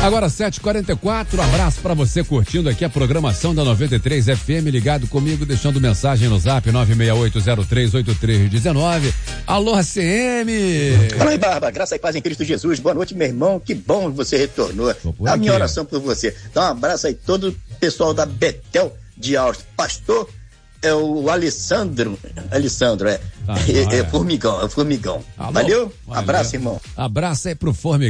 Agora 7h44, abraço pra você curtindo aqui a programação da 93 FM, ligado comigo, deixando mensagem no zap 968038319. Alô, ACM! Fala aí, Barba, graça e paz em Cristo Jesus, boa noite, meu irmão, que bom que você retornou. A minha oração por você. Dá um abraço aí todo o pessoal da Betel de Áustria. Pastor é o Alessandro, Formigão. Alô, valeu? Abraço, irmão. Abraço aí pro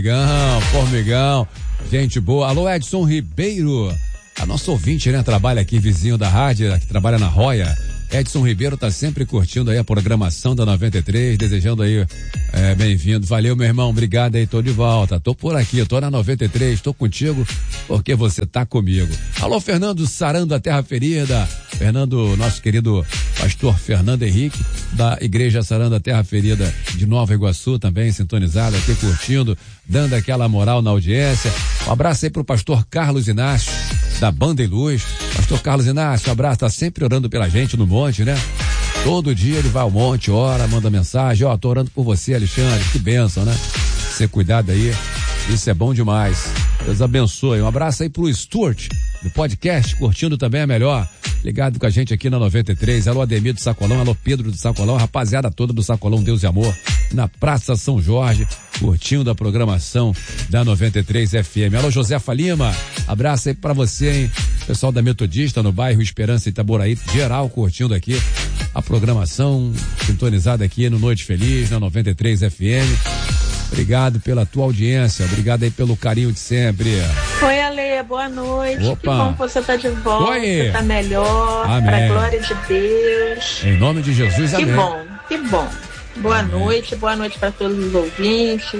Formigão, gente boa. Alô, Edson Ribeiro, a nossa ouvinte, né, trabalha aqui, vizinho da rádio, que trabalha na Roia. Edson Ribeiro tá sempre curtindo aí a programação da 93, desejando aí bem-vindo. Valeu, meu irmão, obrigado aí, tô de volta. Tô por aqui, tô na 93, tô contigo porque você tá comigo. Alô, Fernando Sarando da Terra Ferida. Fernando, nosso querido pastor Fernando Henrique, da Igreja Sarando da Terra Ferida de Nova Iguaçu, também sintonizado aqui, curtindo, dando aquela moral na audiência. Um abraço aí pro pastor Carlos Inácio, da Banda e Luz. Pastor Carlos Inácio, um abraço, tá sempre orando pela gente no monte, né? Todo dia ele vai ao monte, ora, manda mensagem, tô orando por você, Alexandre, que bênção, né? Ser cuidado aí, isso é bom demais. Deus abençoe. Um abraço aí pro Stuart, do podcast, curtindo também a melhor, ligado com a gente aqui na 93. Alô, Ademir do Sacolão, alô, Pedro do Sacolão, rapaziada toda do Sacolão, Deus e Amor, na Praça São Jorge, curtindo a programação da 93 FM. Alô, Josefa Lima, abraço aí pra você, hein? Pessoal da Metodista no bairro Esperança Itaboraí, geral curtindo aqui a programação, sintonizada aqui no Noite Feliz, na 93 FM. Obrigado pela tua audiência, obrigado aí pelo carinho de sempre. Oi, Ale, boa noite. Opa. Que bom que você tá de volta, Oi. tá melhor, Amém. pra glória de Deus. Em nome de Jesus, Que amém. que bom. Boa noite pra todos os ouvintes.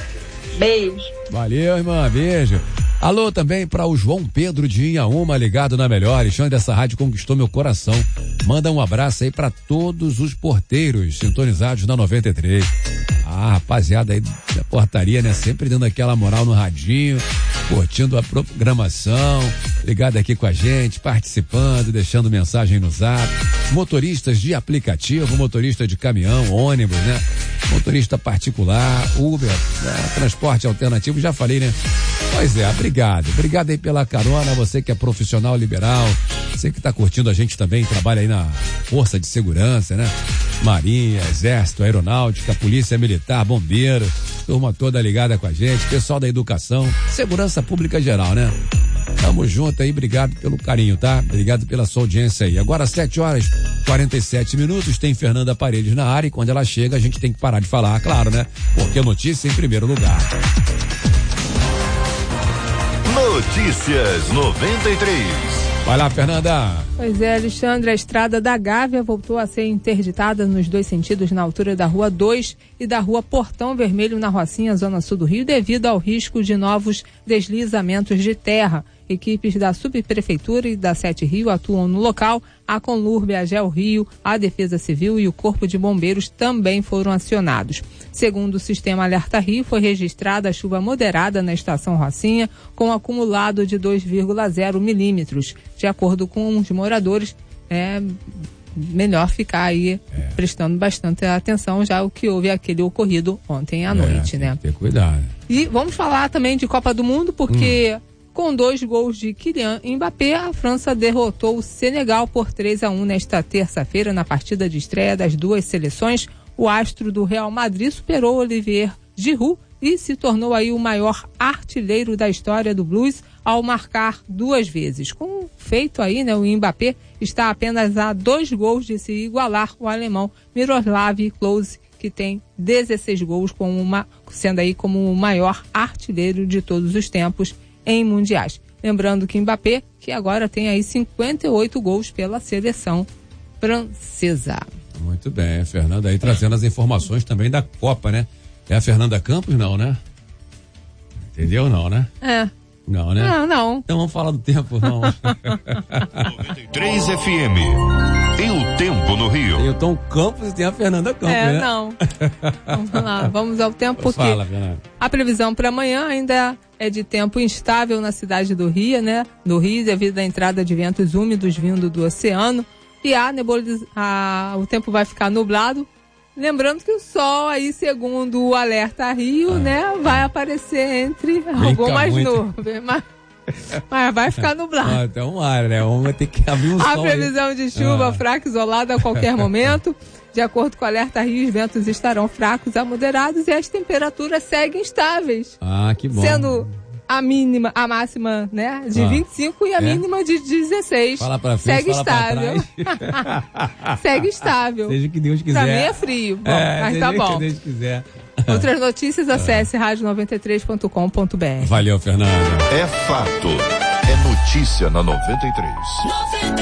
Beijo. Valeu, irmã, beijo. Alô também para o João Pedro de Inhaúma, ligado na melhor. Alexandre, essa rádio conquistou meu coração. Manda um abraço aí para todos os porteiros sintonizados na 93. Rapaziada aí da portaria, né? Sempre dando aquela moral no radinho, curtindo a programação, ligado aqui com a gente, participando, deixando mensagem no zap. Motoristas de aplicativo, motorista de caminhão, ônibus, né? Motorista particular, Uber, né? Transporte alternativo, já falei, né? Pois é, obrigado aí pela carona, você que é profissional liberal, você que tá curtindo a gente também, trabalha aí na Força de Segurança, né? Marinha, Exército, Aeronáutica, Polícia Militar, Bombeiro, turma toda ligada com a gente, pessoal da educação, segurança pública geral, né? Tamo junto aí, obrigado pelo carinho, tá? Obrigado pela sua audiência aí. Agora 7h47, tem Fernanda Paredes na área e quando ela chega a gente tem que parar de falar, claro, né? Porque notícia em primeiro lugar. Notícias 93. Vai lá, Fernanda. Pois é, Alexandre, a estrada da Gávea voltou a ser interditada nos dois sentidos na altura da Rua 2 e da Rua Portão Vermelho na Rocinha, zona sul do Rio, devido ao risco de novos deslizamentos de terra. Equipes da Subprefeitura e da Sete Rio atuam no local. A Conlurb, a Gel Rio, a Defesa Civil e o Corpo de Bombeiros também foram acionados. Segundo o sistema Alerta Rio, foi registrada chuva moderada na estação Rocinha, com acumulado de 2,0 milímetros. De acordo com os moradores, é melhor ficar aí prestando bastante atenção, já o que houve aquele ocorrido ontem à noite, né? Tem que ter cuidado. E vamos falar também de Copa do Mundo, porque com 2 gols de Kylian Mbappé, a França derrotou o Senegal por 3-1 nesta terça-feira, na partida de estreia das duas seleções. O astro do Real Madrid superou Olivier Giroud e se tornou aí o maior artilheiro da história do Blues ao marcar 2 vezes. Com o feito aí, né, o Mbappé está apenas a 2 gols de se igualar o alemão Miroslav Klose, que tem 16 gols, sendo aí como o maior artilheiro de todos os tempos em mundiais. Lembrando que Mbappé, que agora tem aí 58 gols pela seleção francesa. Muito bem, Fernanda aí trazendo as informações também da Copa, né? É a Fernanda Campos, não, né? Entendeu? Não, né? Não, né? Não. Então vamos falar do tempo, não. 93 FM. Tem o tempo no Rio. Tem o Tom Campos e tem a Fernanda Campos, né? Não. Vamos lá, vamos ao tempo, porque Fala, Fernanda. A previsão para amanhã ainda é de tempo instável na cidade do Rio, né? No Rio, devido à entrada de ventos úmidos vindo do oceano. E o tempo vai ficar nublado, Lembrando que o sol aí, segundo o Alerta Rio, né, vai aparecer entre algumas nuvens, mas vai ficar nublado. Então, né? Vamos ter que abrir um sol. A previsão de chuva fraca, isolada a qualquer momento. De acordo com o Alerta Rio, os ventos estarão fracos a moderados e as temperaturas seguem estáveis. Que bom. Sendo a máxima, né, de 25 e a mínima de 16. Fala pra frente, segue estável. Segue estável. Seja o que Deus quiser. Pra mim é frio, bom, mas tá bom. Seja o que Deus quiser. Outras notícias, acesse rádio93.com.br. Valeu, Fernanda. É fato. É notícia na 93.